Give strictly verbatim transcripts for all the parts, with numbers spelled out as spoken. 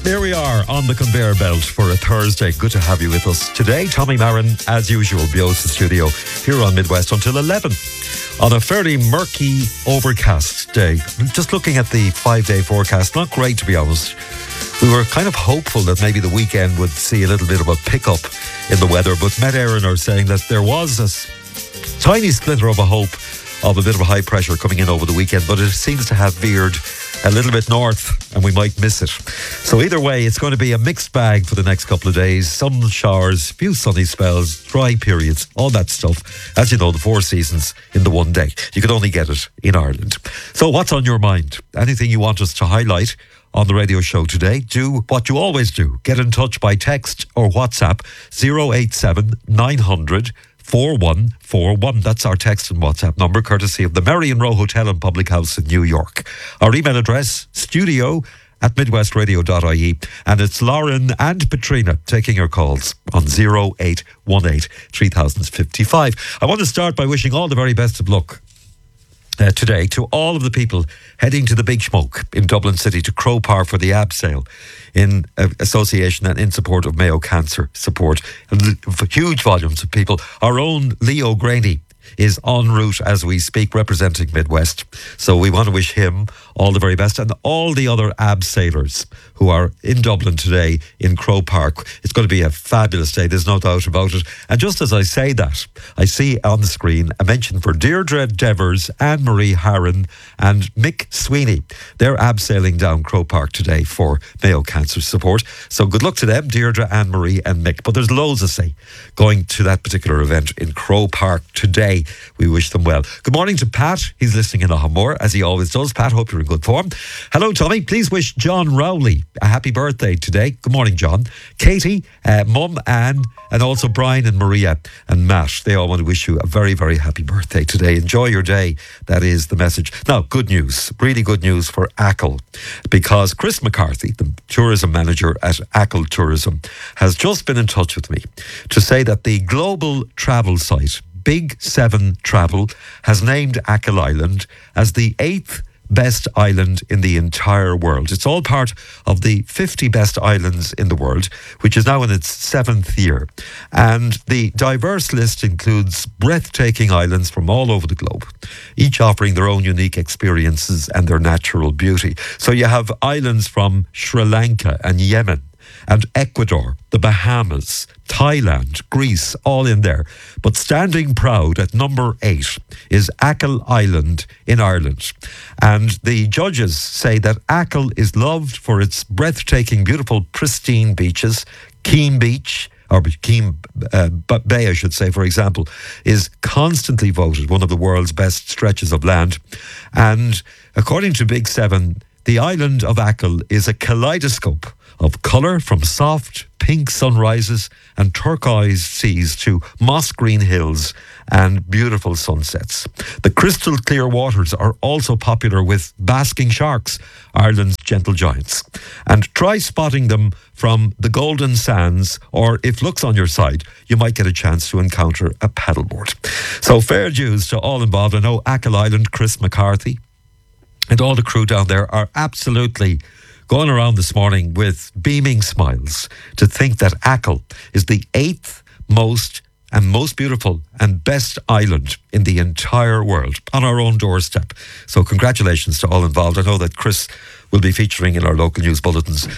Here we are on the conveyor belt for a Thursday. Good to have you with us today. Tommy Marin, as usual, Bio's the studio here on Midwest until eleven. On a fairly murky, overcast day. Just looking at the five-day forecast, not great to be honest. We were kind of hopeful that maybe the weekend would see a little bit of a pickup in the weather, but Met Éireann are saying that there was a s- tiny splinter of a hope of a bit of a high pressure coming in over the weekend, but it seems to have veered a little bit north and we might miss it. So either way, it's going to be a mixed bag for the next couple of days. Some showers, few sunny spells, dry periods, all that stuff. As you know, the four seasons in the one day. You can only get it in Ireland. So what's on your mind? Anything you want us to highlight on the radio show today? Do what you always do. Get in touch by text or WhatsApp zero eight seven nine hundred four one four one. That's our text and WhatsApp number, courtesy of the Merrion Row Hotel and Public House in New York. Our email address, studio at midwestradio dot I E. And it's Lauren and Patrina taking your calls on zero eight one eight three thousand fifty-five. I want to start by wishing all the very best of luck Uh, today to all of the people heading to the Big Smoke in Dublin City to Crow Park for the A B sale in uh, association and in support of Mayo Cancer Support. And huge volumes of people. Our own Leo Graney is en route as we speak, representing Midwest. So we want to wish him all the very best, and all the other A B sailors who are in Dublin today in Crow Park. It's going to be a fabulous day, there's no doubt about it. And just as I say that, I see on the screen a mention for Deirdre Devers, Anne-Marie Harron and Mick Sweeney. They're abseiling down Crow Park today for Mayo Cancer Support. So good luck to them, Deirdre, Anne-Marie and Mick. But there's loads of say going to that particular event in Crow Park today. We wish them well. Good morning to Pat. He's listening in Ahomore, as he always does. Pat, hope you're in good form. Hello, Tommy. Please wish John Rowley a happy birthday today. Good morning, John. Katie, uh, Mum, Anne, and also Brian and Maria and Matt. They all want to wish you a very, very happy birthday today. Enjoy your day. That is the message. Now, good news. Really good news for Achill, because Chris McCarthy, the tourism manager at Achill Tourism, has just been in touch with me to say that the global travel site Big Seven Travel has named Achill Island as the eighth best island in the entire world. It's all part of the fifty best islands in the world, which is now in its seventh year. And the diverse list includes breathtaking islands from all over the globe, each offering their own unique experiences and their natural beauty. So you have islands from Sri Lanka and Yemen and Ecuador, the Bahamas, Thailand, Greece, all in there. But standing proud at number eight is Achill Island in Ireland. And the judges say that Achill is loved for its breathtaking, beautiful, pristine beaches. Keene Beach, or Keene uh, Bay, I should say, for example, is constantly voted one of the world's best stretches of land. And according to Big Seven, the island of Achill is a kaleidoscope of colour, from soft pink sunrises and turquoise seas to moss green hills and beautiful sunsets. The crystal clear waters are also popular with basking sharks, Ireland's gentle giants. And try spotting them from the Golden Sands, or if luck's on your side, you might get a chance to encounter a paddleboard. So fair dues to all involved. I know Achill Island, Chris McCarthy and all the crew down there are absolutely going around this morning with beaming smiles to think that Achill is the eighth most and most beautiful and best island in the entire world on our own doorstep. So congratulations to all involved. I know that Chris will be featuring in our local news bulletins.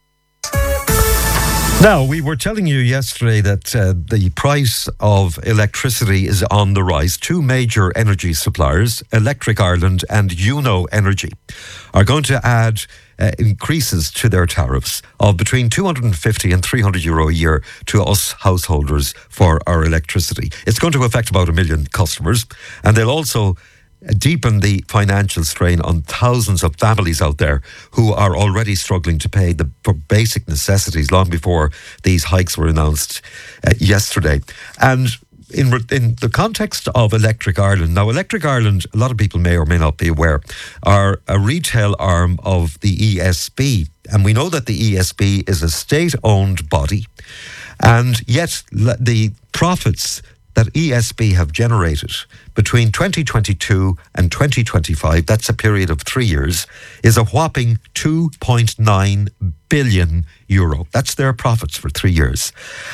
Now, we were telling you yesterday that uh, the price of electricity is on the rise. Two major energy suppliers, Electric Ireland and Uno Energy, are going to add uh, increases to their tariffs of between two hundred fifty and three hundred euro a year to us householders for our electricity. It's going to affect about a million customers, and they'll also deepen the financial strain on thousands of families out there who are already struggling to pay the for basic necessities long before these hikes were announced uh, yesterday. And in in the context of Electric Ireland, now Electric Ireland, a lot of people may or may not be aware, are a retail arm of the E S B. And we know that the E S B is a state-owned body, and yet the profits that E S B have generated between twenty twenty-two and twenty twenty-five, that's a period of three years, is a whopping two point nine billion euro. That's their profits for three years.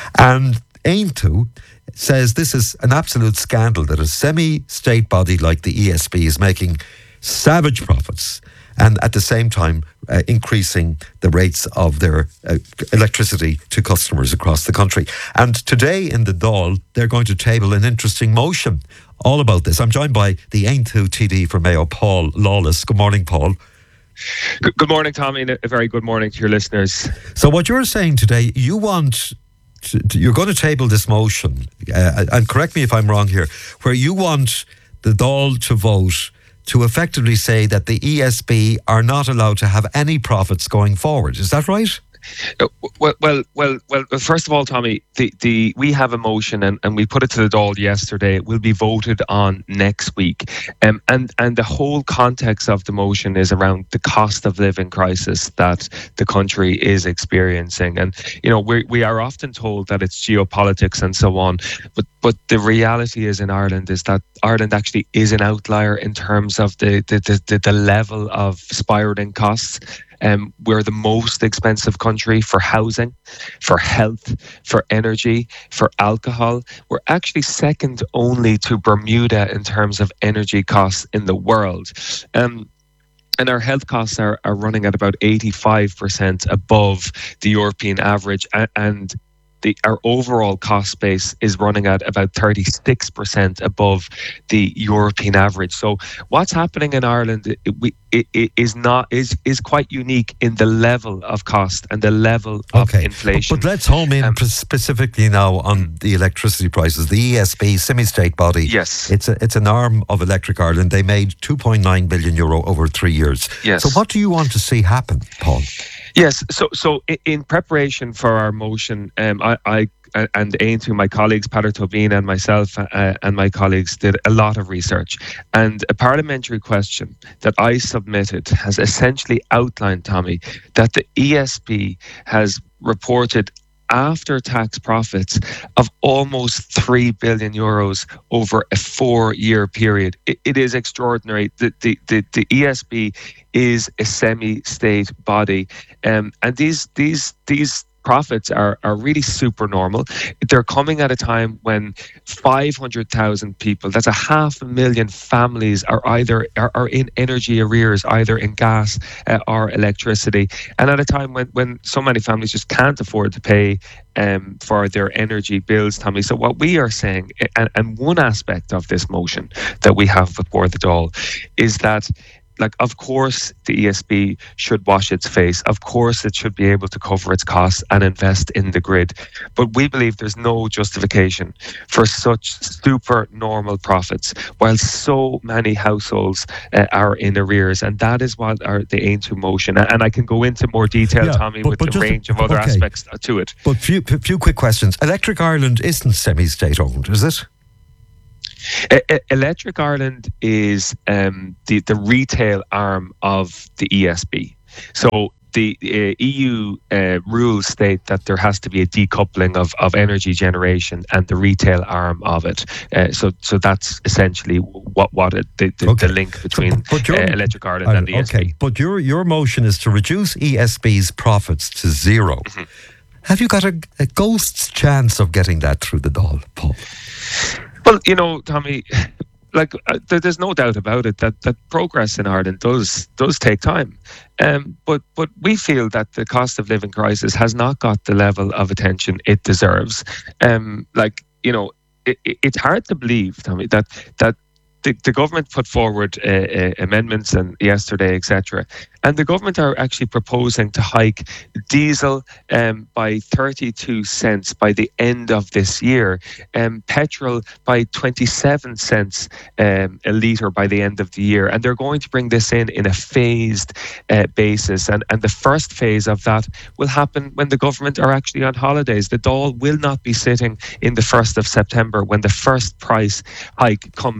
And Aontú says this is an absolute scandal that a semi-state body like the E S B is making savage profits and at the same time uh, increasing the rates of their uh, electricity to customers across the country. And today in the Dáil, they're going to table an interesting motion all about this. I'm joined by the Aontú T D for Mayo, Paul Lawless. Good morning, Paul. Good, good morning, Tommy, and a very good morning to your listeners. So what you're saying today, you want... To, to, you're going to table this motion, uh, and correct me if I'm wrong here, where you want the Dáil to vote to effectively say that the E S B are not allowed to have any profits going forward. Is that right? Uh, well, well, well, well. First of all, Tommy, the, the we have a motion, and, and we put it to the Dáil yesterday. It will be voted on next week, um, and and the whole context of the motion is around the cost of living crisis that the country is experiencing. And you know, we we are often told that it's geopolitics and so on, but but the reality is in Ireland is that Ireland actually is an outlier in terms of the the the, the level of spiraling costs. Um, we're the most expensive country for housing, for health, for energy, for alcohol. We're actually second only to Bermuda in terms of energy costs in the world. Um, and our health costs are, are running at about eighty-five percent above the European average, and, and The, our overall cost base is running at about thirty-six percent above the European average. So what's happening in Ireland it, we, it, it is not is is quite unique in the level of cost and the level of okay. inflation. But, but let's home in um, specifically now on the electricity prices. The E S B, semi-state body, yes, it's a, it's an arm of Electric Ireland. They made two point nine billion euro over three years. Yes. So what do you want to see happen, Paul? Yes, so so in preparation for our motion, um, I, I and Aontú, my colleagues, Peadar Tóibín and myself uh, and my colleagues did a lot of research. And a parliamentary question that I submitted has essentially outlined, Tommy, that the E S B has reported after-tax profits of almost three billion euros over a four-year period. It, it is extraordinary. The, the, the, the E S B is a semi-state body, um, and these these these profits are, are really super normal. They're coming at a time when five hundred thousand people, that's a half a million families, are either are, are in energy arrears, either in gas uh, or electricity. And at a time when, when so many families just can't afford to pay um, for their energy bills, Tommy. So what we are saying, and, and one aspect of this motion that we have before the Dáil, is that Like, of course, the E S B should wash its face. Of course, it should be able to cover its costs and invest in the grid. But we believe there's no justification for such super normal profits while so many households uh, are in arrears. And that is what our, the Aontú motion. And I can go into more detail, yeah, Tommy, but, with but the range of other okay. aspects to it. But few, few quick questions. Electric Ireland isn't semi-state owned, is it? Uh, Electric Ireland is um, the, the retail arm of the E S B. So the uh, E U uh, rules state that there has to be a decoupling of, of energy generation and the retail arm of it. Uh, so so that's essentially what what it, the, the, okay. the link between so, but, but uh, Electric Ireland uh, and the E S B. Okay, but your, your motion is to reduce E S B's profits to zero. Mm-hmm. Have you got a, a ghost's chance of getting that through the Dáil, Paul? Well, you know, Tommy, like uh, there, there's no doubt about it that, that progress in Ireland does does take time. Um, but but we feel that the cost of living crisis has not got the level of attention it deserves. Um, like, you know, it, it, it's hard to believe, Tommy, that that the, the government put forward uh, uh, amendments and yesterday, et cetera. And the government are actually proposing to hike diesel um, by thirty-two cents by the end of this year, and petrol by twenty-seven cents um, a litre by the end of the year. And they're going to bring this in in a phased uh, basis. And, and the first phase of that will happen when the government are actually on holidays. The Dáil will not be sitting in the first of September when the first price hike comes in.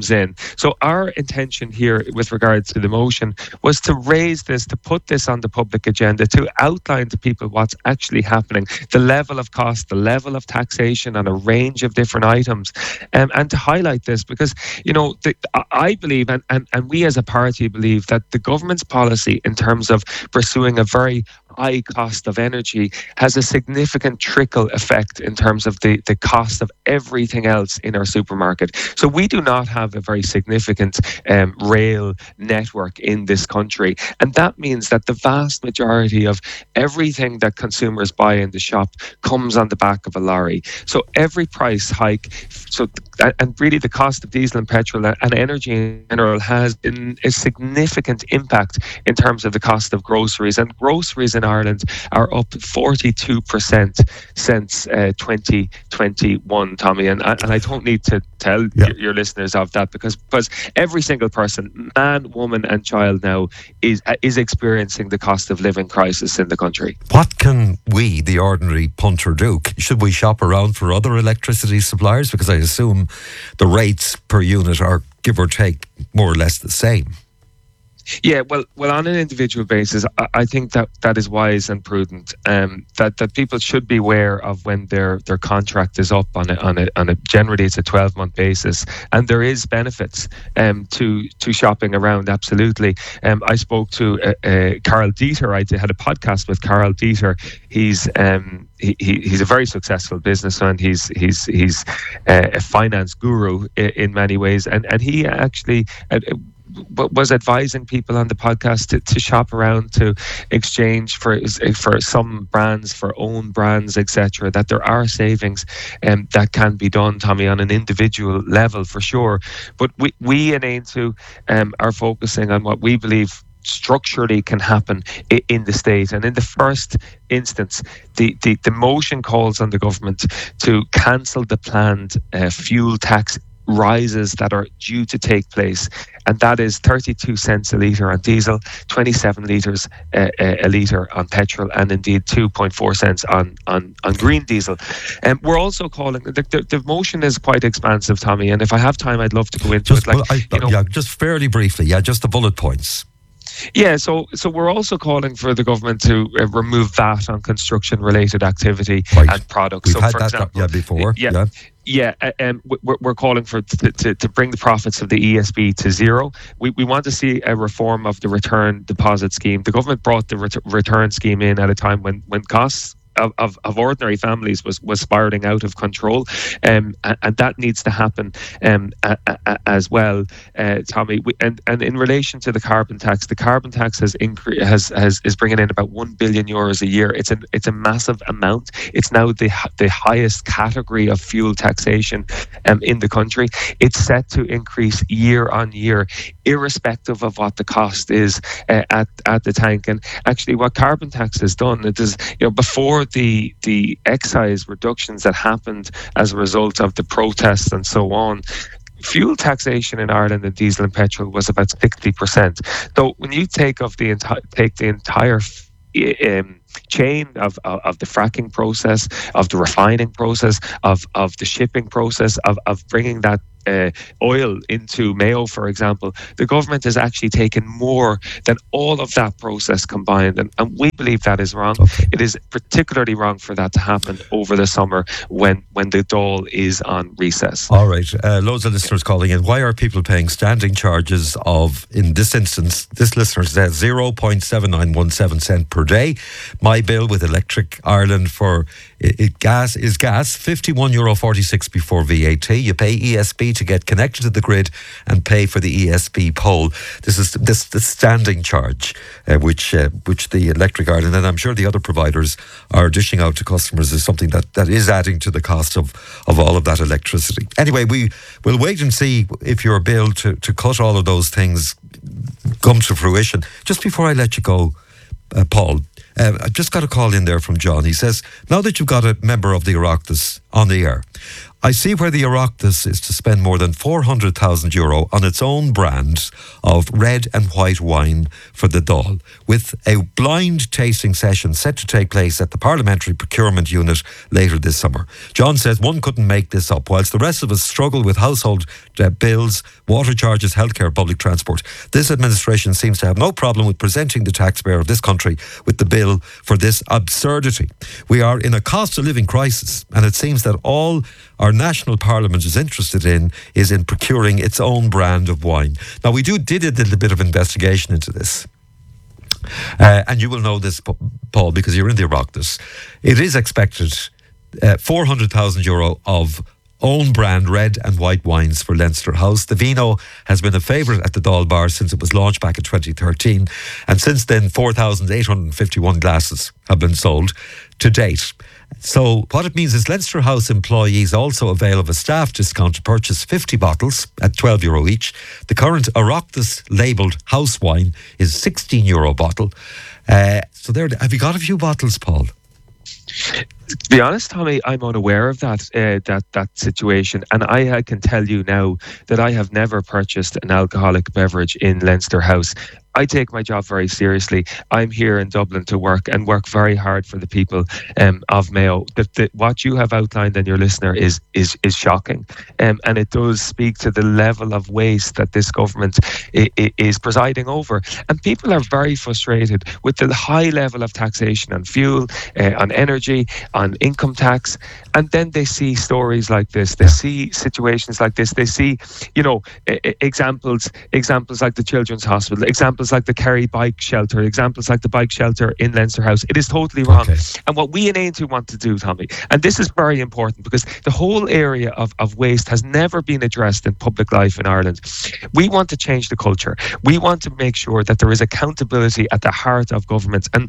So our intention here with regards to the motion was to raise this, to put this on the public agenda, to outline to people what's actually happening, the level of cost, the level of taxation on a range of different items, um, and to highlight this because, you know, the, I believe, and, and, and we as a party believe, that the government's policy in terms of pursuing a very high cost of energy has a significant trickle effect in terms of the, the cost of everything else in our supermarket. So we do not have a very significant um, rail network in this country. And that means that the vast majority of everything that consumers buy in the shop comes on the back of a lorry. So every price hike, so and really the cost of diesel and petrol and energy in general has been a significant impact in terms of the cost of groceries. And groceries in Ireland are up forty-two percent since uh, twenty twenty-one, Tommy. And, and I don't need to tell yeah. your, your listeners of that because, because every single person, man, woman and child now is, is experiencing the cost of living crisis in the country. What can we, the ordinary punter, do? Should we shop around for other electricity suppliers? Because I assume the rates per unit are, give or take, more or less the same. Yeah, well, well, on an individual basis, I, I think that that is wise and prudent. Um, that that people should be aware of when their their contract is up on a on a on a generally it's a twelve month basis, and there is benefits um to to shopping around. Absolutely. Um, I spoke to uh, uh, Carl Dieter. I had a podcast with Carl Dieter. He's um. He, he, he's a very successful businessman. He's he's he's uh, a finance guru in, in many ways, and and he actually uh, was advising people on the podcast to, to shop around, to exchange for for some brands, for own brands, et cetera. That there are savings um, that can be done, Tommy, on an individual level for sure. But we we in Aintu um, are focusing on what we believe structurally can happen in the state. And in the first instance, the, the, the motion calls on the government to cancel the planned uh, fuel tax rises that are due to take place, and that is thirty-two cents a litre on diesel, twenty-seven litres uh, a litre on petrol, and indeed two point four cents on, on, on green diesel. And um, we're also calling, the, the, the motion is quite expansive, Tommy, and if I have time I'd love to go into just, it. Like, well, I, you know, yeah, just fairly briefly, yeah, just the bullet points. Yeah, so so we're also calling for the government to uh, remove V A T on construction-related activity right. and products. We've so had for that example, yeah, before. Yeah, yeah. Yeah, uh, um, we're, we're calling for to, to, to bring the profits of the E S B to zero. We we want to see a reform of the return deposit scheme. The government brought the ret- return scheme in at a time when, when costs Of, of, of ordinary families was, was spiraling out of control, um, and, and that needs to happen um, a, a, as well, uh, Tommy. We, and, and in relation to the carbon tax, the carbon tax has increased, has, has is bringing in about one billion euros a year. It's a it's a massive amount. It's now the the highest category of fuel taxation um, in the country. It's set to increase year on year, irrespective of what the cost is uh, at at the tank. And actually, what carbon tax has done, it is, you know, before the the excise reductions that happened as a result of the protests and so on, fuel taxation in Ireland and diesel and petrol was about sixty percent. So when you take of the entire take the entire um, chain of, of of the fracking process, of the refining process, of of the shipping process, of of bringing that Uh, oil into Mayo, for example, the government has actually taken more than all of that process combined, and, and we believe that is wrong. Okay. It is particularly wrong for that to happen over the summer when when the Dáil is on recess. All right, uh, loads of listeners calling in. Why are people paying standing charges of, in this instance, this listener says zero point seven nine one seven cent per day? My bill with Electric Ireland for it, it gas is gas fifty-one euro forty-six before V A T. You pay E S B to get connected to the grid and pay for the E S B pole. This is this the standing charge, uh, which uh, which the Electric Ireland and I'm sure the other providers are dishing out to customers, is something that, that is adding to the cost of, of all of that electricity. Anyway, we will wait and see if your bill to, to cut all of those things comes to fruition. Just before I let you go, uh, Paul, Uh, I just got a call in there from John. He says, now that you've got a member of the Oireachtas on the air, I see where the Oireachtas is to spend more than four hundred thousand euro on its own brand of red and white wine for the Dáil, with a blind tasting session set to take place at the Parliamentary Procurement Unit later this summer. John says one couldn't make this up. Whilst the rest of us struggle with household uh, bills, water charges, healthcare, public transport, this administration seems to have no problem with presenting the taxpayer of this country with the bill for this absurdity. We are in a cost of living crisis, and it seems that all our national parliament is interested in is in procuring its own brand of wine. Now, we do did a little bit of investigation into this. Uh, and you will know this, Paul, because you're in the Oireachtas. It is expected uh, four hundred thousand euro of own brand red and white wines for Leinster House. The Vino has been a favourite at the Dáil Bar since it was launched back in twenty thirteen. And since then, four thousand eight hundred fifty-one glasses have been sold to date. So what it means is Leinster House employees also avail of a staff discount to purchase fifty bottles at twelve euro each. The current Oireachtas labelled house wine is sixteen euro a bottle. Uh, so there, have you got a few bottles, Paul? To be honest, Tommy, I'm unaware of that uh, that that situation, and I, I can tell you now that I have never purchased an alcoholic beverage in Leinster House. I take my job very seriously. I'm here in Dublin to work and work very hard for the people um, of Mayo. The, the, what you have outlined in your listener is is is shocking, um, and it does speak to the level of waste that this government I- I- is presiding over. And people are very frustrated with the high level of taxation on fuel, uh, on energy, on income tax, and then they see stories like this. They see situations like this. They see, you know, I- examples examples like the Children's Hospital, examples like the Kerry Bike Shelter, examples like the bike shelter in Leinster House. It is totally wrong. Okay. And what we in A N two want to do, Tommy, and this is very important because the whole area of, of waste has never been addressed in public life in Ireland. We want to change the culture. We want to make sure that there is accountability at the heart of government. And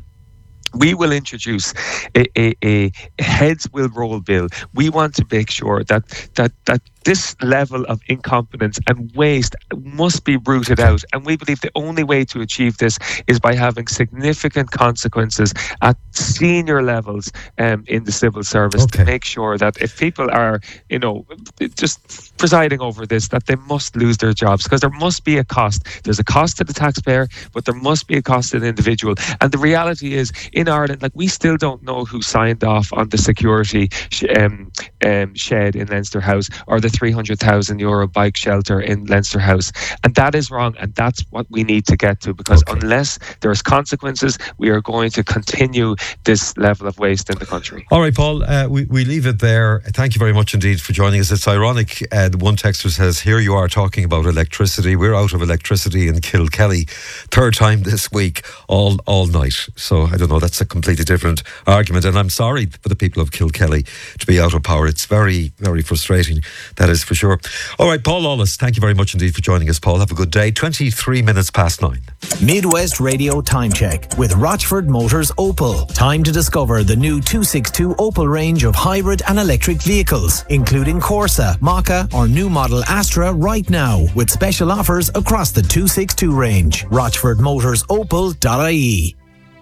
we will introduce a, a, a heads will roll bill. We want to make sure that that that this level of incompetence and waste must be rooted out. And we believe the only way to achieve this is by having significant consequences at senior levels um, in the civil service okay. to make sure that if people are, you know, just presiding over this, that they must lose their jobs, because there must be a cost. There's a cost to the taxpayer, but there must be a cost to the individual. And the reality is, in Ireland, like, we still don't know who signed off on the security sh- um, um, shed in Leinster House or the three hundred thousand euro bike shelter in Leinster House. And that is wrong, and that's what we need to get to, because okay. unless there's consequences, we are going to continue this level of waste in the country. All right, Paul, uh, we, we leave it there. Thank you very much indeed for joining us. It's ironic, uh, the one texter says, here you are talking about electricity. We're out of electricity in Kilkelly. Third time this week, all all night. So I don't know, that's a completely different argument, and I'm sorry for the people of Kilkelly to be out of power. It's very, very frustrating, that is for sure. All right, Paul Lawless, thank you very much indeed for joining us, Paul. Have a good day. twenty-three minutes past nine. Midwest Radio Time Check with Rochford Motors Opel. Time to discover the new two sixty-two Opel range of hybrid and electric vehicles, including Corsa, Maka or new model Astra right now, with special offers across the two sixty-two range. rochford motors opel dot I E.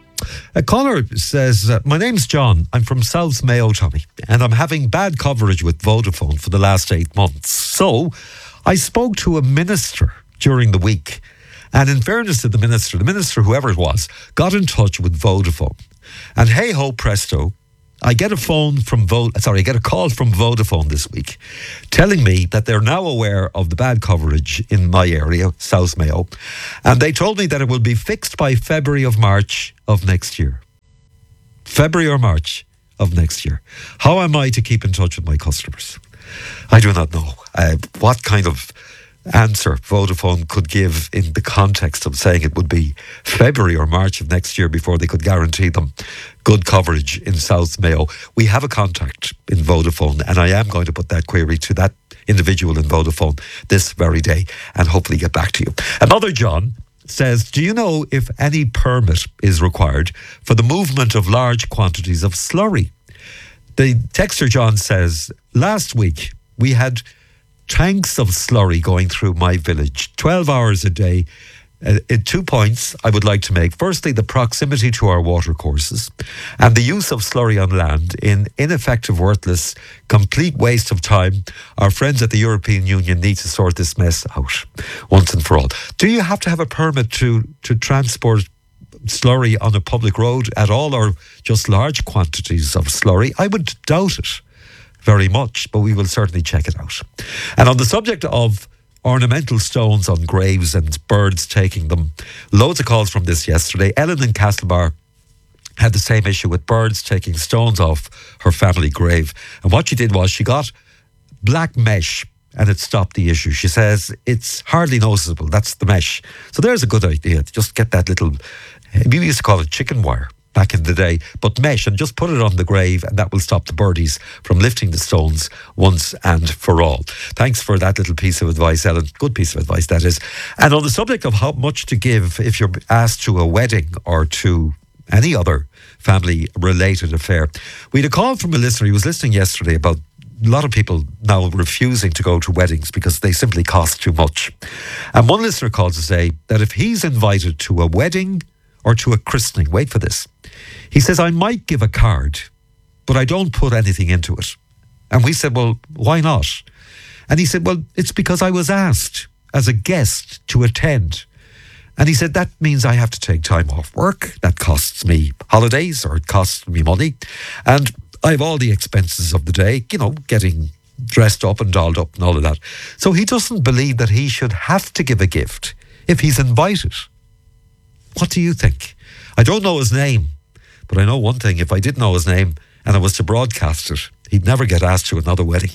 A caller says, uh, my name's John. I'm from South Mayo, Tommy, and I'm having bad coverage with Vodafone for the last eight months. So I spoke to a minister during the week, and in fairness to the minister, the minister, whoever it was, got in touch with Vodafone. And hey ho presto, I get a phone from Vo- sorry, I get a call from Vodafone this week telling me that they're now aware of the bad coverage in my area, South Mayo, and they told me that it will be fixed by February or March of next year. February or March of next year. How am I to keep in touch with my customers? I do not know. Uh, what kind of answer Vodafone could give in the context of saying it would be February or March of next year before they could guarantee them good coverage in South Mayo. We have a contact in Vodafone, and I am going to put that query to that individual in Vodafone this very day and hopefully get back to you. Another John says, do you know if any permit is required for the movement of large quantities of slurry? The texter John says, last week we had tanks of slurry going through my village, twelve hours a day, Uh, in two points I would like to make. Firstly, the proximity to our watercourses and the use of slurry on land in ineffective, worthless, complete waste of time. Our friends at the European Union need to sort this mess out once and for all. Do you have to have a permit to, to transport slurry on a public road at all, or just large quantities of slurry? I would doubt it very much, but we will certainly check it out. And on the subject of ornamental stones on graves and birds taking them, loads of calls from this yesterday. Ellen in Castlebar had the same issue with birds taking stones off her family grave, and what she did was she got black mesh and it stopped the issue. She says it's hardly noticeable. That's the mesh. So there's a good idea. Just get that little, we used to call it chicken wire back in the day, but mesh, and just put it on the grave, and that will stop the birdies from lifting the stones once and for all. Thanks for that little piece of advice, Ellen. Good piece of advice, that is. And on the subject of how much to give if you're asked to a wedding or to any other family-related affair, we had a call from a listener. He was listening yesterday about a lot of people now refusing to go to weddings because they simply cost too much. And one listener called to say that if he's invited to a wedding or to a christening, wait for this, he says, I might give a card, but I don't put anything into it. And we said, well, why not? And he said, well, it's because I was asked as a guest to attend. And he said, that means I have to take time off work. That costs me holidays, or it costs me money. And I have all the expenses of the day, you know, getting dressed up and dolled up and all of that. So he doesn't believe that he should have to give a gift if he's invited. What do you think? I don't know his name, but I know one thing. If I did know his name and I was to broadcast it, he'd never get asked to another wedding.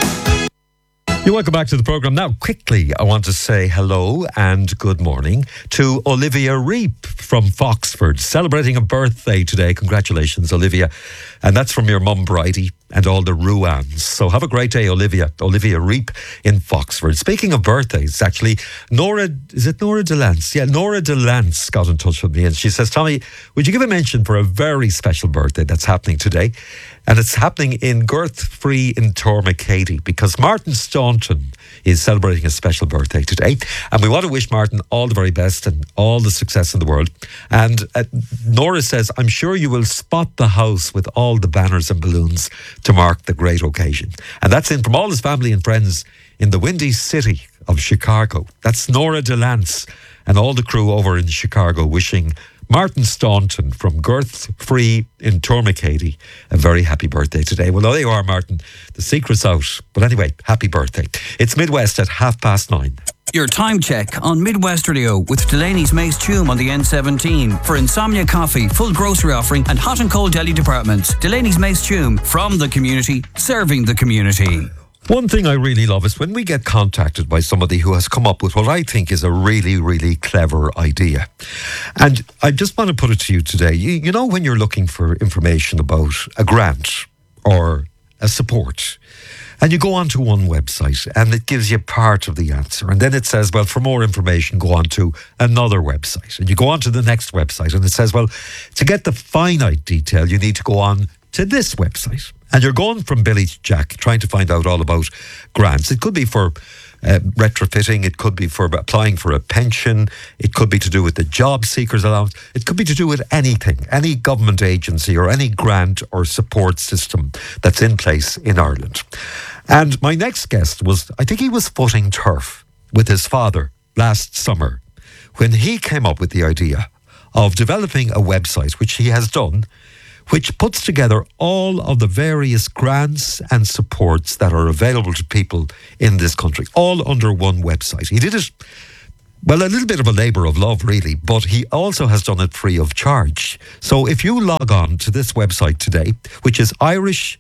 You're welcome back to the programme. Now, quickly, I want to say hello and good morning to Olivia Reap from Foxford, celebrating a birthday today. Congratulations, Olivia. And that's from your mum, Bridie, and all the Ruans. So have a great day, Olivia. Olivia Reap in Foxford. Speaking of birthdays, actually, Nora, is it Nora DeLance? Yeah, Nora DeLance got in touch with me and she says, Tommy, would you give a mention for a very special birthday that's happening today? And it's happening in Girth Free in Tormacady, because Martin Staunton is celebrating a special birthday today. And we want to wish Martin all the very best and all the success in the world. And uh, Nora says, I'm sure you will spot the house with all the banners and balloons to mark the great occasion. And that's in from all his family and friends in the windy city of Chicago. That's Nora DeLance and all the crew over in Chicago wishing Martin Staunton from Girth Free in Tormacady a very happy birthday today. Well, there you are, Martin. The secret's out. But anyway, happy birthday. It's Midwest at half past nine. Your time check on Midwest Radio with Delaney's Mace Tume on the N seventeen for Insomnia Coffee, full grocery offering and hot and cold deli departments. Delaney's Mace Tume, from the community, serving the community. One thing I really love is when we get contacted by somebody who has come up with what I think is a really, really clever idea. And I just want to put it to you today. You, you know, when you're looking for information about a grant or a support, and you go onto one website and it gives you part of the answer, and then it says, well, for more information, go on to another website, and you go on to the next website and it says, well, to get the finite detail, you need to go on to this website. And you're going from Billy to Jack, trying to find out all about grants. It could be for uh, retrofitting. It could be for applying for a pension. It could be to do with the job seekers allowance. It could be to do with anything, any government agency or any grant or support system that's in place in Ireland. And my next guest was, I think he was footing turf with his father last summer when he came up with the idea of developing a website, which he has done, which puts together all of the various grants and supports that are available to people in this country, all under one website. He did it, well, a little bit of a labour of love, really, but he also has done it free of charge. So if you log on to this website today, which is irish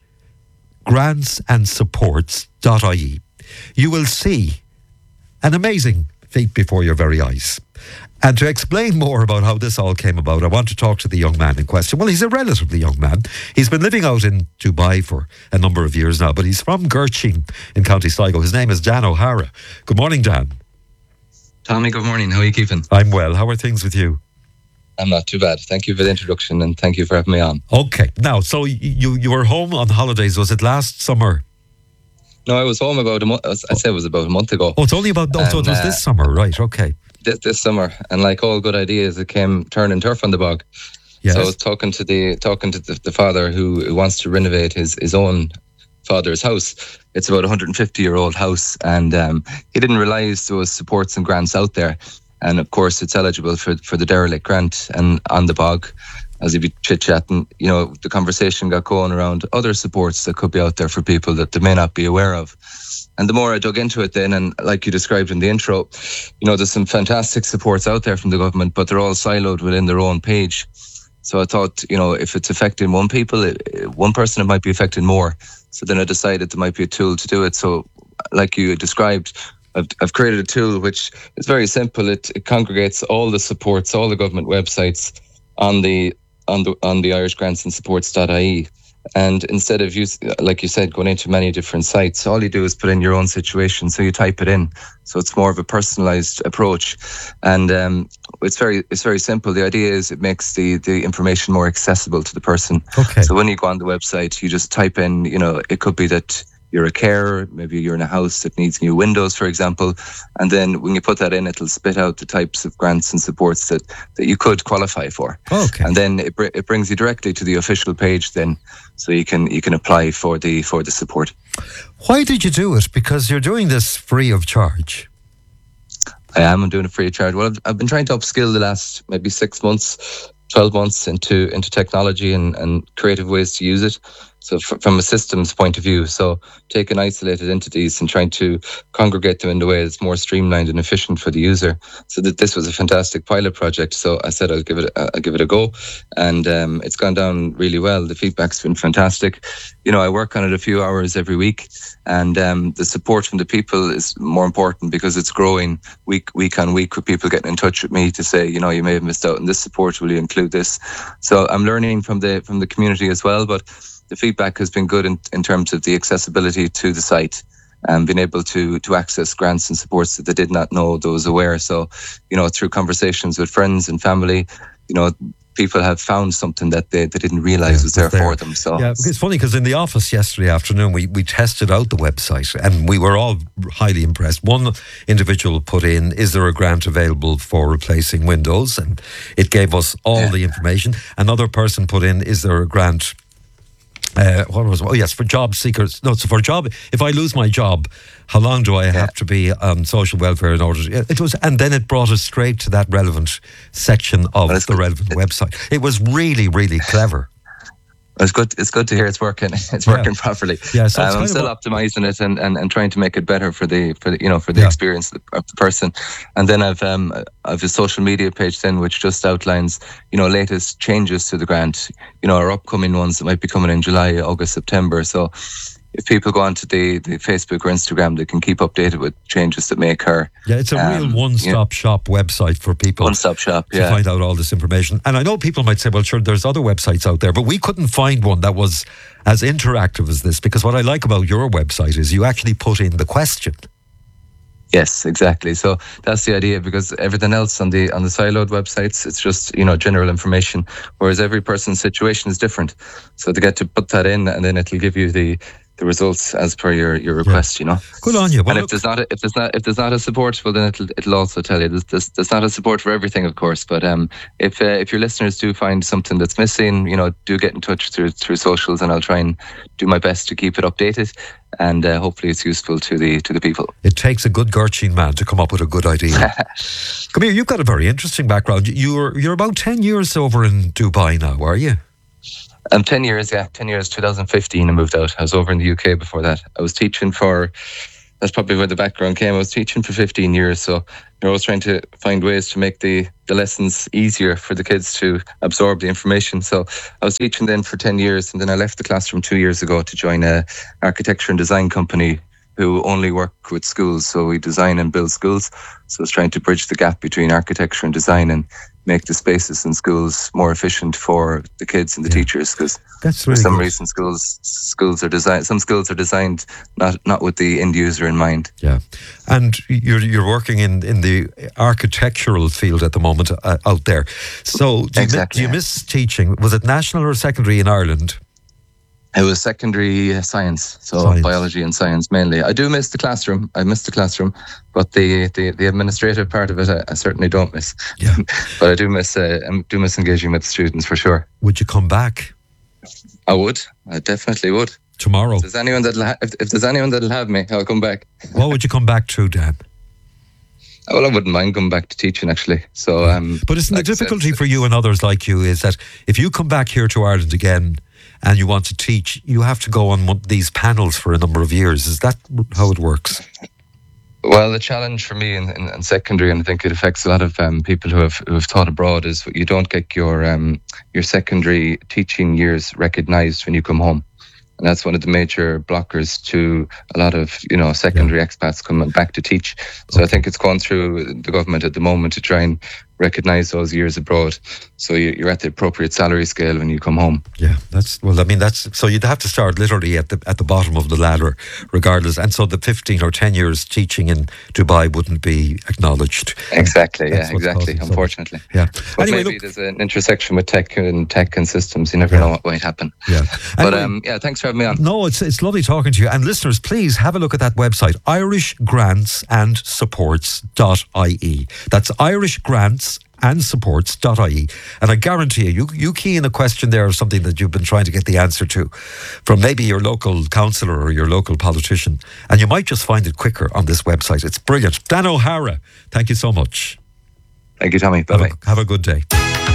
grants and supports dot I E, you will see an amazing feat before your very eyes. And to explain more about how this all came about, I want to talk to the young man in question. Well, he's a relatively young man. He's been living out in Dubai for a number of years now, but he's from Gertrude in County Sligo. His name is Dan O'Hara. Good morning, Dan. Tommy, good morning. How are you keeping? I'm well. How are things with you? I'm not too bad. Thank you for the introduction and thank you for having me on. Okay. Now, so you, you were home on holidays. Was it last summer? No, I was home about a month. I'd say it was about a month ago. Oh, it's only about, oh, so it was uh, this summer, right? Okay. this, this summer, and like all good ideas, it came turning turf on the bog. Yes. So I was talking to the talking to the, the father who, who wants to renovate his, his own father's house. It's about a one hundred fifty year old house, and um, he didn't realise there was supports and grants out there. And of course, it's eligible for for the derelict grant. And on the bog, as he'd be chit chatting, you know, the conversation got going around other supports that could be out there for people that they may not be aware of. And the more I dug into it then, and like you described in the intro, you know, there's some fantastic supports out there from the government, but they're all siloed within their own page. So I thought, you know, if it's affecting one people, it, one person, it might be affecting more. So then I decided there might be a tool to do it. So like you described, I've, I've created a tool which is very simple. It, it congregates all the supports, all the government websites on the on the on the Irish Grants and Supports dot I E. And instead of, use, like you said, going into many different sites, all you do is put in your own situation. So you type it in. So it's more of a personalised approach. And um, it's very it's very simple. The idea is it makes the, the information more accessible to the person. Okay. So when you go on the website, you just type in, you know, it could be that you're a carer, maybe you're in a house that needs new windows, for example. And then when you put that in, it'll spit out the types of grants and supports that, that you could qualify for. Okay. And then it, br- it brings you directly to the official page then, so you can you can apply for the for the support. Why did you do it? Because you're doing this free of charge. I am. I'm doing it free of charge. Well, I've, I've been trying to upskill the last maybe six months, twelve months into into technology and, and creative ways to use it. So f- from a systems point of view, so taking isolated entities and trying to congregate them in a way that's more streamlined and efficient for the user. So that this was a fantastic pilot project. So I said I'll give it a, I'll give it a go, and um, it's gone down really well. The feedback's been fantastic. You know, I work on it a few hours every week, and um, the support from the people is more important because it's growing week week on week with people getting in touch with me to say, you know, you may have missed out on this support. Will you include this? So I'm learning from the from the community as well, but the feedback has been good in, in terms of the accessibility to the site and being able to to access grants and supports that they did not know those aware. So, you know, through conversations with friends and family, you know, people have found something that they, they didn't realise yeah, was there, there for them. So yeah, it's funny because in the office yesterday afternoon we, we tested out the website and we were all highly impressed. One individual put in, is there a grant available for replacing windows? And it gave us all yeah. the information. Another person put in, is there a grant Uh, what was oh yes for job seekers? No, so for job. If I lose my job, how long do I have yeah. to be on social welfare in order to? It was, and then it brought us straight to that relevant section of well, the good. relevant it, website. It was really, really clever. It's good. It's good to hear it's working. It's yeah. working properly. Yeah, so um, I'm still what, optimizing it and, and, and trying to make it better for the for the, you know for the yeah. experience of the person. And then I've um I've a social media page then which just outlines you know latest changes to the grant. You know our upcoming ones that might be coming in July, August, September. So if people go onto the, the Facebook or Instagram, they can keep updated with changes that may occur. Yeah, it's a um, real one-stop yeah. shop website for people. One-stop shop, to yeah. find out all this information. And I know people might say, well, sure, there's other websites out there, but we couldn't find one that was as interactive as this, because what I like about your website is you actually put in the question. Yes, exactly. So that's the idea, because everything else on the on the siloed websites, it's just, you know, general information, whereas every person's situation is different. So they get to put that in, and then it'll give you the the results as per your, your request, yeah. you know. Good on you. Well, and if there's not a, if there's not if there's not a support, well then it'll it'll also tell you there's there's, there's not a support for everything, of course. But um, if uh, if your listeners do find something that's missing, you know, do get in touch through through socials, and I'll try and do my best to keep it updated. And uh, hopefully it's useful to the to the people. It takes a good Gurchin man to come up with a good idea. Come here, you've got a very interesting background. You're you're about ten years over in Dubai now, are you? Um, ten years, yeah, ten years. twenty fifteen, I moved out. I was over in the U K before that. I was teaching for. That's probably where the background came. I was teaching for fifteen years, so I was trying to find ways to make the, the lessons easier for the kids to absorb the information. So I was teaching then for ten years, and then I left the classroom two years ago to join a architecture and design company who only work with schools. So we design and build schools. So I was trying to bridge the gap between architecture and design and make the spaces in schools more efficient for the kids and the yeah. teachers, because That's really for some good. reason schools schools are designed some schools are designed not not with the end user in mind. Yeah, and you're you're working in, in the architectural field at the moment uh, out there. So do you, exactly, miss, do you miss teaching? Was it national or secondary in Ireland? It was secondary science, so Science. biology and science mainly. I do miss the classroom. I miss the classroom, but the, the, the administrative part of it, I, I certainly don't miss. Yeah. But I do miss uh, I do miss engaging with students for sure. Would you come back I would. I definitely would. tomorrow? If there's anyone that'll ha- if, if there's anyone that'll have me, I'll come back. What would you come back to, Dan? Well, I wouldn't mind coming back to teaching actually. So, um, But isn't like the I said, difficulty for you and others like you is that if you come back here to Ireland again and you want to teach, you have to go on one, these panels for a number of years. Is that how it works? Well, the challenge for me in, in, in secondary, and I think it affects a lot of um, people who have who have taught abroad, is you don't get your um, your secondary teaching years recognised when you come home, and that's one of the major blockers to a lot of you know secondary yeah. expats coming back to teach. So okay. I think it's gone through the government at the moment to try and recognise those years abroad, so you, you're at the appropriate salary scale when you come home. Yeah, that's well. I mean, that's so you'd have to start literally at the at the bottom of the ladder, regardless. And so the fifteen or ten years teaching in Dubai wouldn't be acknowledged. Exactly. Yeah. Exactly. Unfortunately. Yeah. But anyway, maybe look, there's an intersection with tech and tech and systems. You never yeah. know what might happen. Yeah. But anyway, um, yeah, thanks for having me on. No, it's it's lovely talking to you. And listeners, please have a look at that website, irish grants and supports dot I E. That's Irish Grants and supports dot I E. And I guarantee you, you, you key in a question there of something that you've been trying to get the answer to from maybe your local councillor or your local politician, and you might just find it quicker on this website. It's brilliant. Dan O'Hara, thank you so much. Thank you, Tommy. Bye-bye. Have a, have a good day.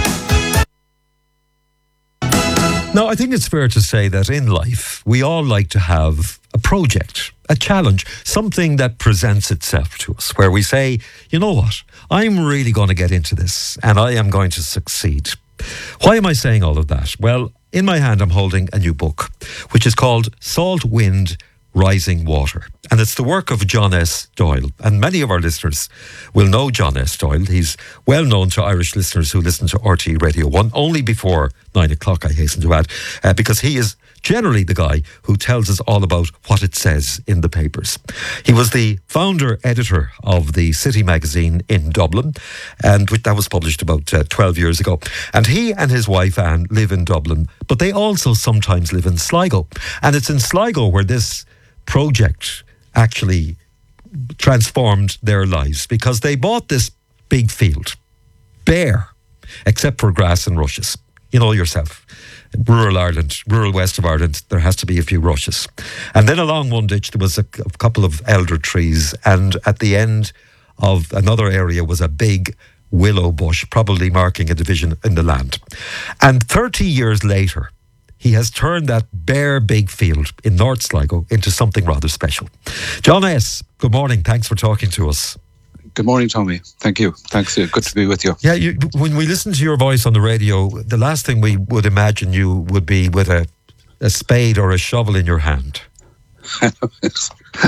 Now, I think it's fair to say that in life, we all like to have a project, a challenge, something that presents itself to us, where we say, you know what, I'm really going to get into this and I am going to succeed. Why am I saying all of that? Well, in my hand, I'm holding a new book, which is called Salt, Wind, Rising Water. And it's the work of John S. Doyle. And many of our listeners will know John S. Doyle. He's well known to Irish listeners who listen to R T Radio one, only before nine o'clock, I hasten to add, uh, because he is generally the guy who tells us all about what it says in the papers. He was the founder editor of the City magazine in Dublin, and that was published about uh, twelve years ago. And he and his wife Anne live in Dublin, but they also sometimes live in Sligo. And it's in Sligo where this project actually transformed their lives, because they bought this big field, bare, except for grass and rushes. You know yourself, rural Ireland, rural west of Ireland, there has to be a few rushes. And then along one ditch there was a, a couple of elder trees, and at the end of another area was a big willow bush, probably marking a division in the land. And thirty years later, he has turned that bare big field in North Sligo into something rather special. John S., good morning. Thanks for talking to us. Good morning, Tommy. Thank you. Thanks. Good to be with you. Yeah, you, when we listen to your voice on the radio, the last thing we would imagine you would be with a, a spade or a shovel in your hand. Yes.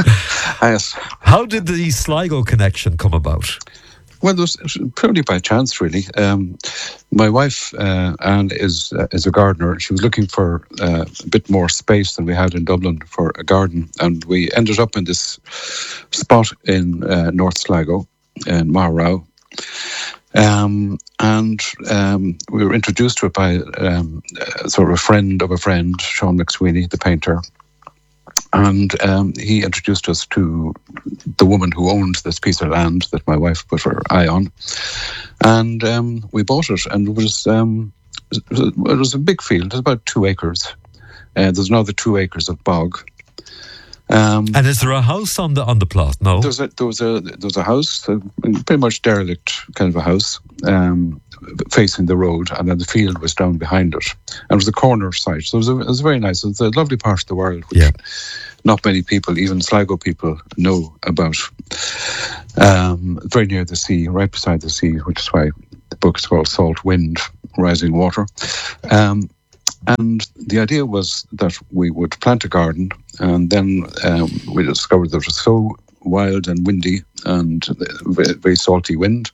How did the Sligo connection come about? Well, it was, it was purely by chance, really. Um, my wife, uh, Anne, is uh, is a gardener. She was looking for uh, a bit more space than we had in Dublin for a garden, and we ended up in this spot in uh, North Sligo, in Marrow. Um, and um, we were introduced to it by um, uh, sort of a friend of a friend, Sean McSweeney, the painter. And um, he introduced us to the woman who owned this piece of land that my wife put her eye on. And um, we bought it, and it was, um, it was a big field. It was about two acres. Uh, there's another two acres of bog. Um, and is there a house on the on the plot? No. There was a there was a there was a house, a pretty much derelict kind of a house, um, facing the road, and then the field was down behind it, and it was a corner site. So it was, a, it was very nice. It was a lovely part of the world, which yeah. not many people, even Sligo people, know about. Um, very near the sea, right beside the sea, which is why the book is called Salt, Wind, Rising Water. Um, And the idea was that we would plant a garden, and then um, we discovered that it was so wild and windy and very, very salty wind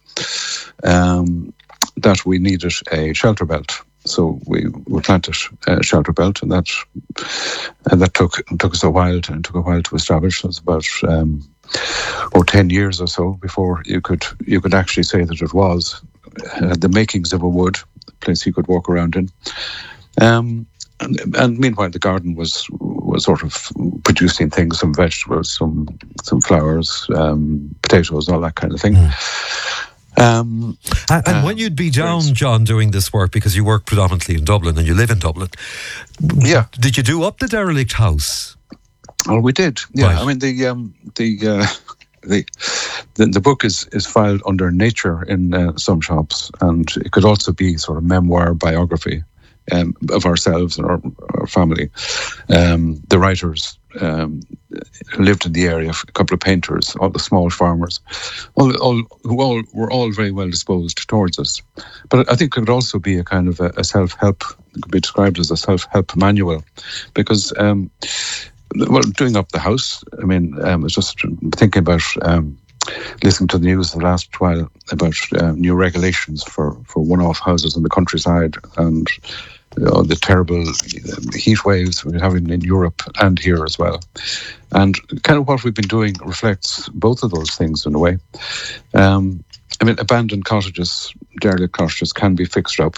um, that we needed a shelter belt. So we, we planted a shelter belt, and that and that took took us a while to, took a while to establish. It was about um, or ten years or so before you could you could actually say that it was uh, the makings of a wood, a place you could walk around in. Um, and, and meanwhile, the garden was was sort of producing things, some vegetables, some some flowers, um, potatoes, all that kind of thing. Mm. Um, and and um, when you'd be down, John, doing this work, because you work predominantly in Dublin and you live in Dublin, yeah, did you do up the derelict house? Oh, we did. Yeah, right. I mean the um, the, uh, the the the book is is filed under nature in uh, some shops, and it could also be sort of memoir, biography um, of ourselves and our, our family. Um, the writers um, lived in the area, a couple of painters, all the small farmers, all, all who all were all very well disposed towards us. But I think it could also be a kind of a, a self-help. It could be described as a self-help manual, because. Um, Well, doing up the house, I mean, um, I was just thinking about um, listening to the news the last while about uh, new regulations for, for one-off houses in the countryside, and you know, the terrible heat waves we're having in Europe and here as well. And kind of what we've been doing reflects both of those things in a way. Um, I mean, abandoned cottages, derelict cottages can be fixed up.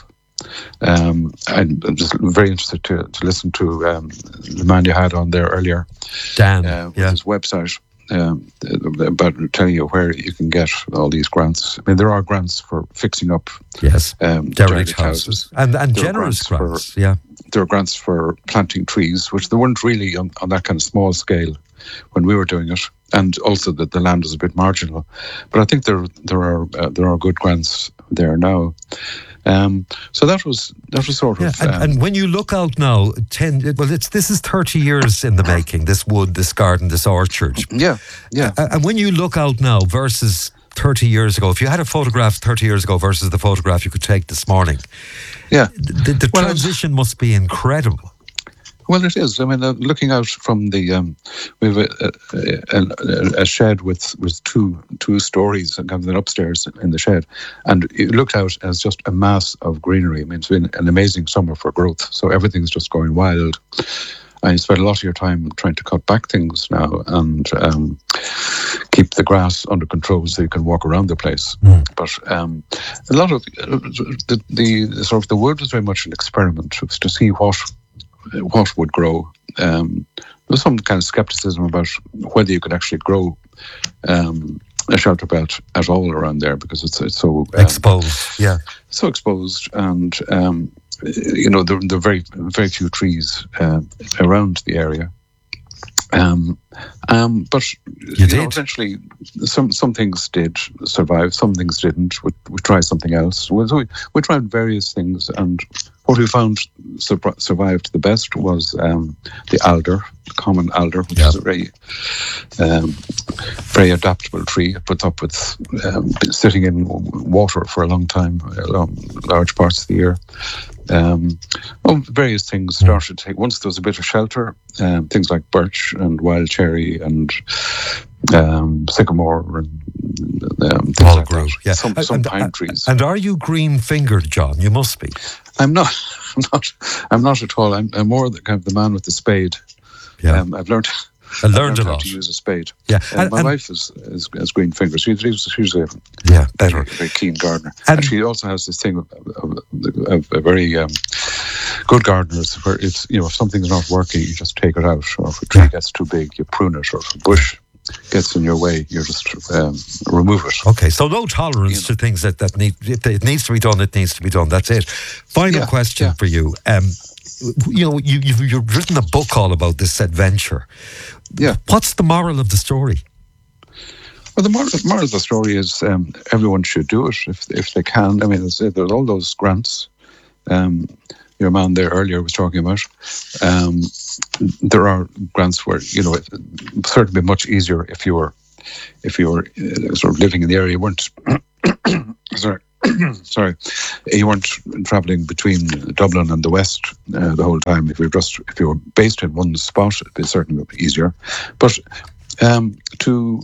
Um, I'm just very interested to, to listen to um, the man you had on there earlier, Dan, uh, with yeah. his website um, about telling you where you can get all these grants. I mean, there are grants for fixing up yes, um, derelict derelict houses, houses. and and There are generous grants grants. for- yeah, There are grants for planting trees, which there weren't really on, on that kind of small scale when we were doing it, and also that the land is a bit marginal. But I think there there are uh, there are good grants there now. Um, so that was that was sort yeah. of. And, um, and when you look out now, ten well, it's this is thirty years in the making. This wood, this garden, this orchard. yeah, yeah. Uh, and when you look out now versus thirty years ago, if you had a photograph thirty years ago versus the photograph you could take this morning, Yeah. the, the Well, transition must be incredible. Well, it is. I mean, uh, looking out from the, um, we have a, a, a, a shed with, with two two stories and kind of an upstairs in the shed, and it looked out as just a mass of greenery. I mean, it's been an amazing summer for growth, so everything's just going wild. And you spend a lot of your time trying to cut back things now and um, keep the grass under control so you can walk around the place. Mm. But um, a lot of the, the, the sort of the wood was very much an experiment. It was to see what. what would grow. Um, there was some kind of skepticism about whether you could actually grow um, a shelter belt at all around there, because it's it's so um, Exposed, yeah. so exposed, and um, you know there, there are very very few trees uh, around the area. Um, um, but you, you know, eventually, some some things did survive, some things didn't. We, we tried something else. We, we, we tried various things, and what we found sur- survived the best was um, the alder, the common alder, which yeah. is a very, um, very adaptable tree. It puts up with um, sitting in water for a long time, long, large parts of the year. Um, well, various things started to take. Once there was a bit of shelter, um, things like birch and wild cherry and um, sycamore and um, things all like grew. that. Yeah. Some, some and, pine and, trees. And are you green fingered, John? You must be. I'm not. I'm not. I'm not at all. I'm, I'm more the kind of the man with the spade. Yeah. Um, I've learned. I learned, learned a how lot. to use a spade. Yeah. Um, And, my and, wife is, is has green fingers. She's, she's a yeah, better. very, very keen gardener. And- And she also has this thing of, of, of, of a very um, good gardeners where it's, you know, if something's not working, you just take it out. Or if a tree gets too big, you prune it. Or if a bush gets in your way, you just um, remove it. Okay, so no tolerance You know. to things that, that need, if it needs to be done, it needs to be done. That's it. Final Yeah, question yeah. for you. Um, you know, you, you've, you've written a book all about this adventure. Yeah. What's the moral of the story? Well, the moral, the moral of the story is um, everyone should do it if if they can. I mean, there's, there's all those grants. Um, your man there earlier was talking about. Um, there are grants where, you know, it would certainly be much easier if you were if you were uh, sort of living in the area. You weren't sorry. Sorry, you weren't travelling between Dublin and the West uh, the whole time. If you were just if you were based in one spot, it'd be certainly easier. But um, to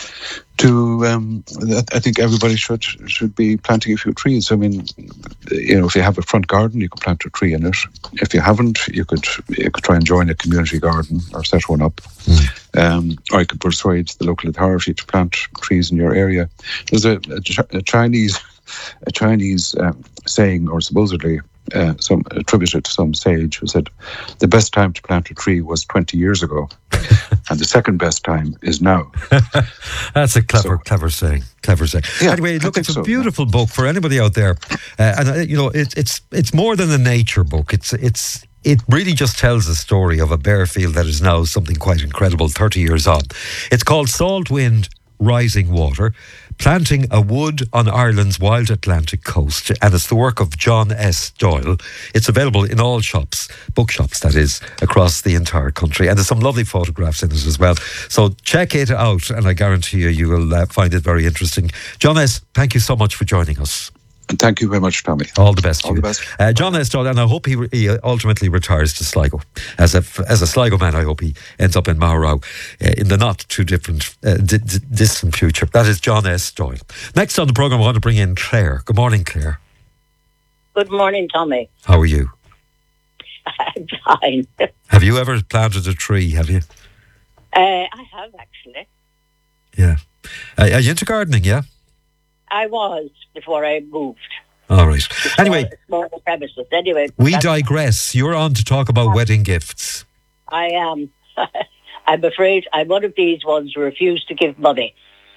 to um, I think everybody should should be planting a few trees. I mean, you know, if you have a front garden, you can plant a tree in it. If you haven't, you could you could try and join a community garden or set one up. Mm. Um, or you could persuade the local authority to plant trees in your area. There's a, a, a Chinese. A Chinese um, saying, or supposedly, uh, some attributed to some sage who said the best time to plant a tree was twenty years ago, and the second best time is now. That's a clever, So- clever saying. Clever saying. Yeah, anyway, I look, think it's a so, beautiful book for anybody out there, uh, and uh, you know, it, it's it's more than a nature book. It's it's. It really just tells the story of a bare field that is now something quite incredible thirty years on. It's called Salt Wind, Rising Water, Planting a Wood on Ireland's Wild Atlantic Coast, and it's the work of John S. Doyle. It's available in all shops, bookshops that is, across the entire country, and there's some lovely photographs in it as well. So check it out, and I guarantee you, you will uh, find it very interesting. John S., thank you so much for joining us. And thank you very much, Tommy. All the best to All you. the best. Uh, John S. Doyle, and I hope he, he ultimately retires to Sligo. As a, as a Sligo man, I hope he ends up in Maharow uh, in the not too different, uh, d- d- distant future. That is John S. Doyle. Next on the programme, I want to bring in Claire. Good morning, Claire. Good morning, Tommy. How are you? I'm fine. Have you ever planted a tree, have you? Uh, I have, actually. Yeah. Uh, are you into gardening, yeah? I was before I moved. All right. Anyway, Smaller premises. Anyway, we that's- digress. You're on to talk about wedding gifts. I am. I'm afraid I'm one of these ones who refuse to give money.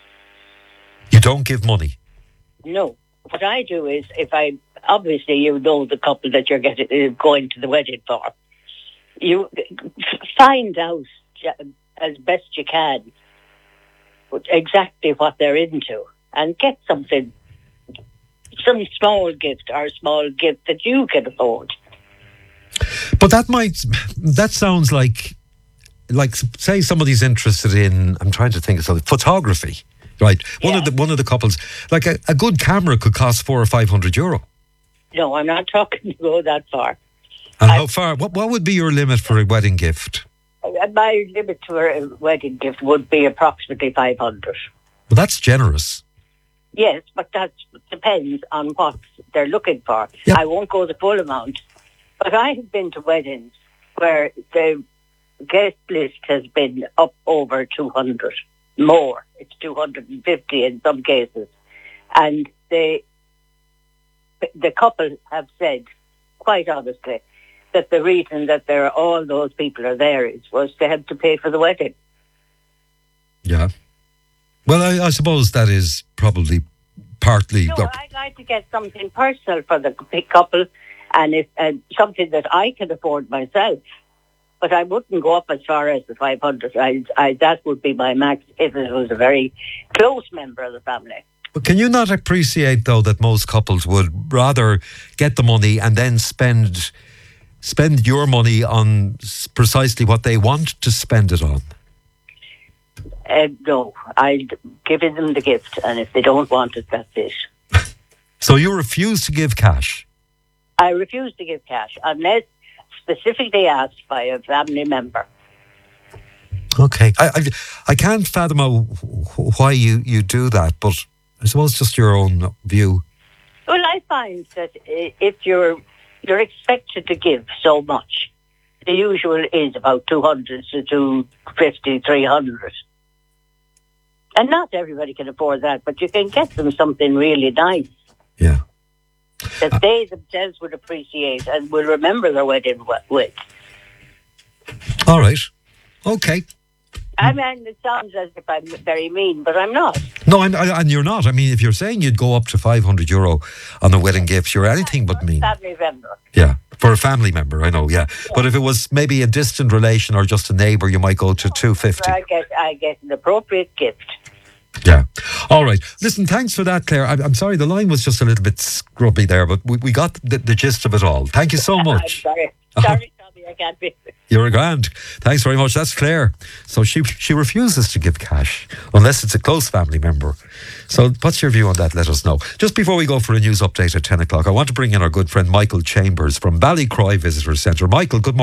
You don't give money. No. What I do is, if I obviously you know the couple that you're getting uh, going to the wedding for, you find out as best you can exactly what they're into and get something, some small gift or small gift that you can afford. But that might, that sounds like, like say somebody's interested in, I'm trying to think of something, photography, right? One Yeah. of the one of the couples, like a, a good camera could cost four or five hundred euro. No, I'm not talking to go that far. And I- how far? What what would be your limit for a wedding gift? Uh, My limit to a wedding gift would be approximately five hundred. Well, that's generous. Yes, but that depends on what they're looking for. Yep. I won't go the full amount. But I have been to weddings where the guest list has been up over two hundred. More. It's two hundred fifty in some cases. And they, the couple have said, quite honestly, that the reason that there are all those people are there is was to help to pay for the wedding. Yeah. Well, I, I suppose that is probably partly. No, or- I'd like to get something personal for the couple, and if uh, something that I can afford myself. But I wouldn't go up as far as the five hundred. I, I, that would be my max if it was a very close member of the family. But can you not appreciate, though, that most couples would rather get the money and then spend spend your money on s- precisely what they want to spend it on? Uh, no, I'd give them the gift, and if they don't want it, that's it. So you refuse to give cash? I refuse to give cash unless specifically asked by a family member. Okay. I, I, I can't fathom how, why you, you do that, but I suppose just your own view. Well, I find that i- if you're you're expected to give so much, the usual is about two hundred to two fifty, three hundred. And not everybody can afford that, but you can get them something really nice Yeah. that they themselves would appreciate and will remember their wedding wi- with. All right. Okay. I mean, it sounds as if I'm very mean, but I'm not. No, and, and you're not. I mean, if you're saying you'd go up to five hundred euro on a wedding gift, you're anything but mean. Family member. Yeah. For a family member, I know, yeah. But if it was maybe a distant relation or just a neighbour, you might go to two fifty. I get, I get an appropriate gift. Yeah. All right. Listen, thanks for that, Claire. I'm, I'm sorry, the line was just a little bit scrubby there, but we, we got the, the gist of it all. Thank you so I'm much. sorry. Sorry, Tommy, I can't be. You're a grand. Thanks very much. That's Claire. So she she refuses to give cash unless it's a close family member. So what's your view on that? Let us know. Just before we go for a news update at ten o'clock, I want to bring in our good friend Michael Chambers from Ballycroy Visitor Centre. Michael, good morning.